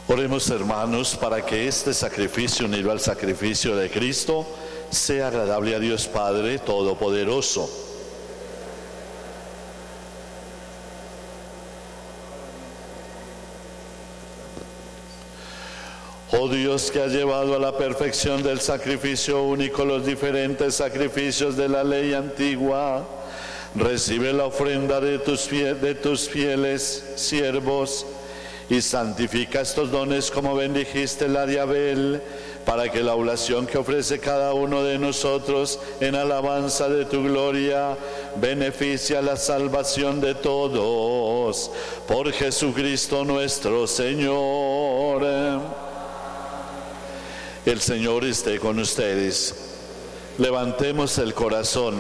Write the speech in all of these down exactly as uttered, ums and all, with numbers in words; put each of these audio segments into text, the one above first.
Oremos, hermanos, para que este sacrificio unido al sacrificio de Cristo sea agradable a Dios Padre Todopoderoso. Oh Dios, que has llevado a la perfección del sacrificio único los diferentes sacrificios de la ley antigua, recibe la ofrenda de tus, fieles, de tus fieles siervos y santifica estos dones como bendijiste la de Abel, para que la oblación que ofrece cada uno de nosotros en alabanza de tu gloria beneficie a la salvación de todos. Por Jesucristo nuestro Señor. El Señor esté con ustedes. Levantemos el corazón.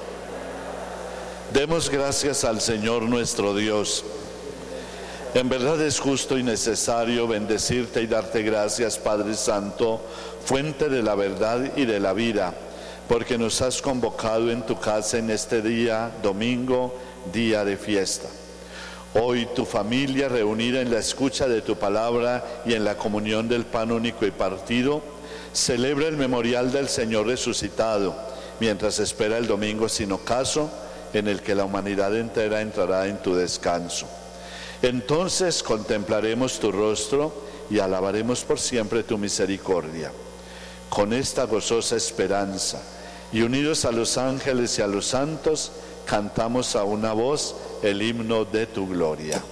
Demos gracias al Señor nuestro Dios. En verdad es justo y necesario bendecirte y darte gracias, Padre Santo, fuente de la verdad y de la vida, porque nos has convocado en tu casa en este día, domingo, día de fiesta. Hoy tu familia, reunida en la escucha de tu palabra y en la comunión del pan único y partido, celebra el memorial del Señor resucitado, mientras espera el domingo sin ocaso, en el que la humanidad entera entrará en tu descanso. Entonces contemplaremos tu rostro y alabaremos por siempre tu misericordia. Con esta gozosa esperanza y unidos a los ángeles y a los santos, cantamos a una voz el himno de tu gloria.